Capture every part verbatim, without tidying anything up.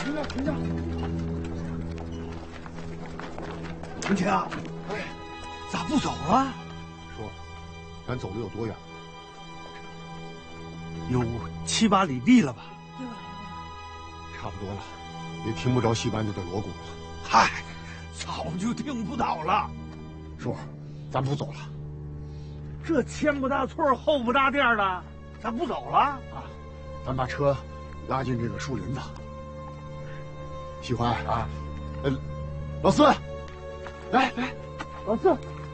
停下，停下！文清啊，哎，咋不走了？ 说，咱走的有多远？ 有七八里地了吧？ 差不多了，也听不着戏班子的锣鼓了。 嗨，早就听不到了。 叔，咱不走了。 这前不搭村后不搭店的，咱不走了啊？ 咱把车拉进这个树林子。喜欢啊，呃，老四，来来，老四，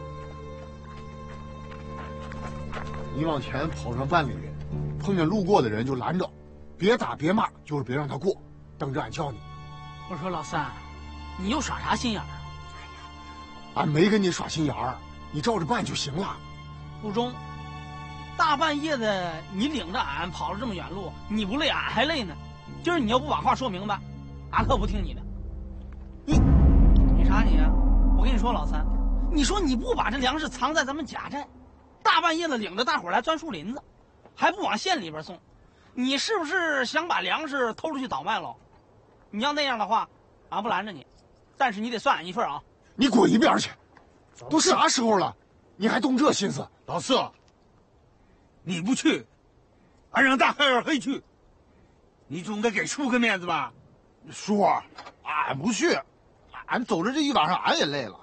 你往前跑上半里，碰见路过的人就拦着，别打别骂，就是别让他过，等着俺叫你。 我说老三，你又耍啥心眼儿？ 俺没跟你耍心眼儿，你照着办就行了。 不中，大半夜的你领着俺跑了这么远路，你不累俺还累呢。今儿你要不把话说明白，俺可不听你的。你，你啥你啊？我跟你说，老三，你说你不把这粮食藏在咱们贾寨，大半夜的领着大伙来钻树林子，还不往县里边送，你是不是想把粮食偷出去倒卖喽？你要那样的话，俺不拦着你，但是你得算俺一份啊！ 你滚一边去！都啥时候了，你还动这心思？ 老四，你不去，俺让大海尔黑去，你总得给叔个面子吧？ 叔，俺不去，俺走着这一晚上，俺也累了。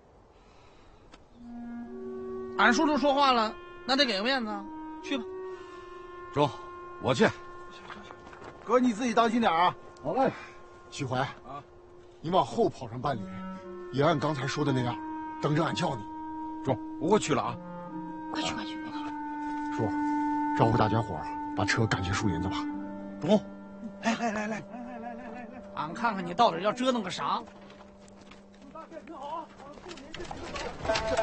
俺叔叔说话了，那得给个面子啊！去吧。 中，我去。哥，你自己当心点啊！ 好嘞。许怀啊，你往后跑上半里，也按刚才说的那样，等着俺叫你。 中，我去了啊！ 快去，快去，快去！ 叔，招呼大家伙把车赶进树林子吧。 中，来来来来。 俺看看你到底要折腾个啥！